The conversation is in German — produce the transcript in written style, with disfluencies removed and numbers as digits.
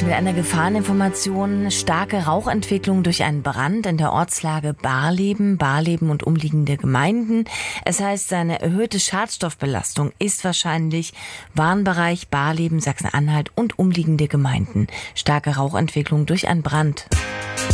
Heute mit einer Gefahreninformation: starke Rauchentwicklung durch einen Brand in der Ortslage Barleben und umliegende Gemeinden. Es heißt, eine erhöhte Schadstoffbelastung ist wahrscheinlich. Warnbereich Barleben, Sachsen-Anhalt und umliegende Gemeinden. Starke Rauchentwicklung durch einen Brand.